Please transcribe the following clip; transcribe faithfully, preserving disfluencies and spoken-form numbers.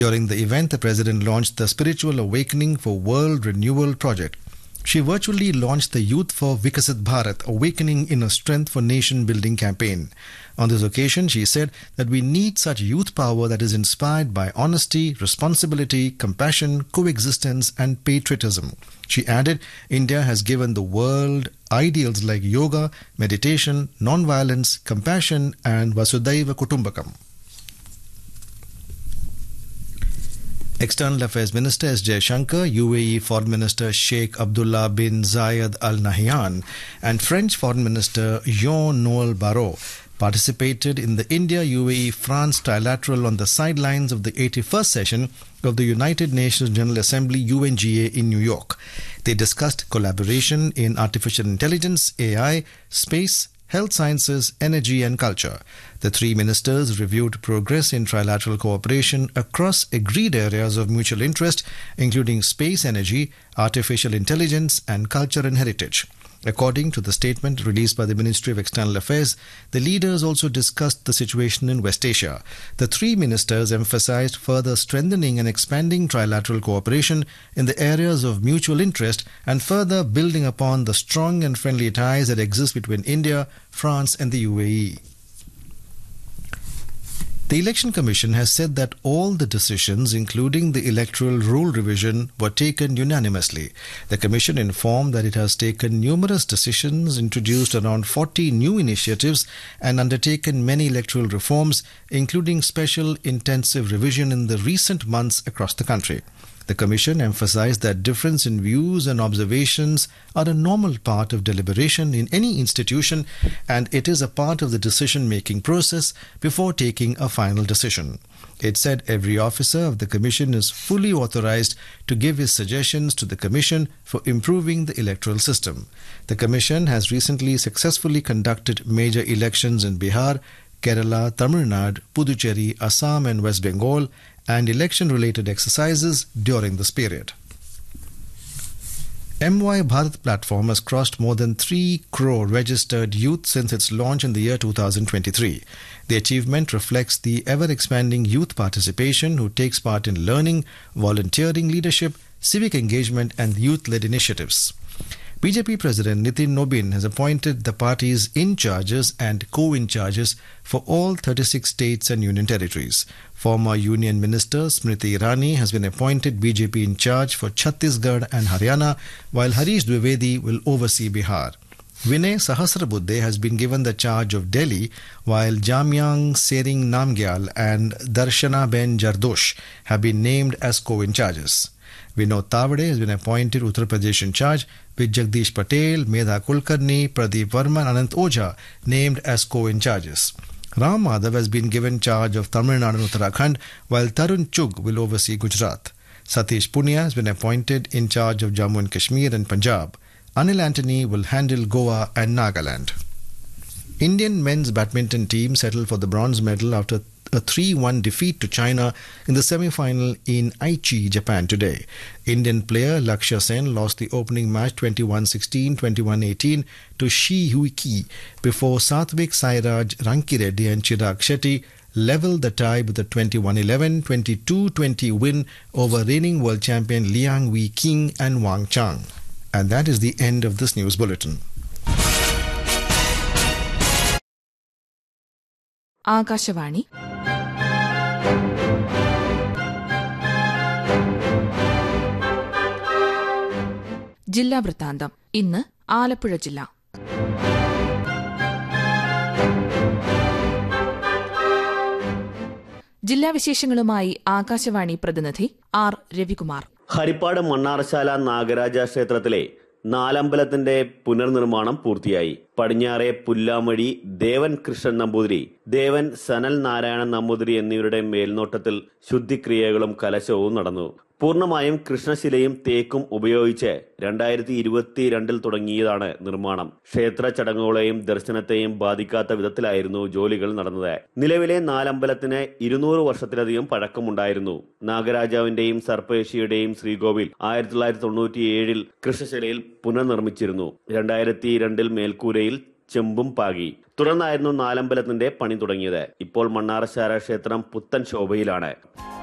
During the event, the president launched the Spiritual Awakening for World Renewal project. She virtually launched the Youth for Vikasit Bharat Awakening Inner Strength for Nation Building campaign. On this occasion, she said that we need such youth power that is inspired by honesty, responsibility, compassion, coexistence and patriotism. She added, India has given the world ideals like yoga, meditation, non-violence, compassion and Vasudhaiva Kutumbakam. External Affairs Minister S. Jaishankar, U A E Foreign Minister Sheikh Abdullah bin Zayed Al Nahyan and French Foreign Minister Jean-Noël Barrot participated in the India-U A E-France trilateral on the sidelines of the eighty-first session of the United Nations General Assembly U N G A in New York. They discussed collaboration in artificial intelligence, A I, space, health sciences, energy and culture. The three ministers reviewed progress in trilateral cooperation across agreed areas of mutual interest, including space, energy, artificial intelligence and culture and heritage. According to the statement released by the Ministry of External Affairs, the leaders also discussed the situation in West Asia. The three ministers emphasized further strengthening and expanding trilateral cooperation in the areas of mutual interest and further building upon the strong and friendly ties that exist between India, France and the U A E. The Election Commission has said that all the decisions, including the electoral rule revision, were taken unanimously. The Commission informed that it has taken numerous decisions, introduced around forty new initiatives, and undertaken many electoral reforms, including special intensive revision in the recent months across the country. The Commission emphasized that difference in views and observations are a normal part of deliberation in any institution and it is a part of the decision-making process before taking a final decision. It said every officer of the Commission is fully authorized to give his suggestions to the Commission for improving the electoral system. The Commission has recently successfully conducted major elections in Bihar, Kerala, Tamil Nadu, Puducherry, Assam and West Bengal and election-related exercises during this period. M Y Bharat platform has crossed more than three crore registered youth since its launch in the year two thousand twenty-three. The achievement reflects the ever-expanding youth participation who takes part in learning, volunteering, leadership, civic engagement and youth-led initiatives. B J P President Nitin Nobin has appointed the party's in-charges and co-in-charges for all thirty-six states and union territories. Former Union Minister Smriti Irani has been appointed B J P in-charge for Chhattisgarh and Haryana, while Harish Dwivedi will oversee Bihar. Vinay Sahasrabuddhe has been given the charge of Delhi, while Jamyang Sering Namgyal and Darshana Ben Jardosh have been named as co-in-charges. Vinod Tavade has been appointed Uttar Pradesh in charge, with Jagdish Patel, Medha Kulkarni, Pradeep Verma and Anant Ojha named as co-in-charges. Ram Madhav has been given charge of Tamil Nadu and Uttarakhand, while Tarun Chugh will oversee Gujarat. Satish Punia has been appointed in charge of Jammu and Kashmir and Punjab. Anil Antony will handle Goa and Nagaland. Indian men's badminton team settled for the bronze medal after a three one defeat to China in the semi-final in Aichi, Japan today. Indian player Lakshya Sen lost the opening match twenty-one sixteen, twenty-one eighteen to Shi Hui-ki before Satvik Sairaj Rankireddy and Chirag Shetty leveled the tie with a twenty-one eleven, twenty-two twenty win over reigning world champion Liang Wei King and Wang Chang. And that is the end of this news bulletin. Akashvani ജില്ലാ വൃത്താന്തം. ഇന്ന് ആലപ്പുഴ ജില്ല. ജില്ലാ വിശേഷങ്ങളുമായി ആകാശവാണി പ്രതിനിധി R Ravikumar. Harippad Mannarasala Nagaraja ക്ഷേത്രത്തിലെ നാലമ്പലത്തിന്റെ പുനർനിർമ്മാണം പൂർത്തിയായി. പടിഞ്ഞാറെ പുല്ലാമഴി ദേവൻ കൃഷ്ണൻ നമ്പൂതിരി, ദേവൻ സനൽ നാരായണൻ നമ്പൂതിരി എന്നിവരുടെ മേൽനോട്ടത്തിൽ ശുദ്ധിക്രിയകളും കലശവും നടന്നു. പൂർണ്ണമായും കൃഷ്ണശിലയും തേക്കും ഉപയോഗിച്ച് രണ്ടായിരത്തി ഇരുപത്തിരണ്ടിൽ തുടങ്ങിയതാണ് നിർമ്മാണം. ക്ഷേത്ര ചടങ്ങുകളെയും ദർശനത്തെയും ബാധിക്കാത്ത വിധത്തിലായിരുന്നു ജോലികൾ നടന്നത്. നിലവിലെ നാലമ്പലത്തിന് ഇരുന്നൂറ് വർഷത്തിലധികം പഴക്കമുണ്ടായിരുന്നു. നാഗരാജാവിന്റെയും സർപ്പേഷിയുടെയും ശ്രീകോവിൽ ആയിരത്തി തൊള്ളായിരത്തി തൊണ്ണൂറ്റി ഏഴിൽ കൃഷ്ണശിലയിൽ പുനർനിർമ്മിച്ചിരുന്നു. രണ്ടായിരത്തി രണ്ടിൽ മേൽക്കൂരയിൽ ചെമ്പും പാകി. തുടർന്നായിരുന്നു നാലമ്പലത്തിന്റെ പണി തുടങ്ങിയത്. ഇപ്പോൾ മണ്ണാറശാല ക്ഷേത്രം പുത്തൻ ശോഭയിലാണ്.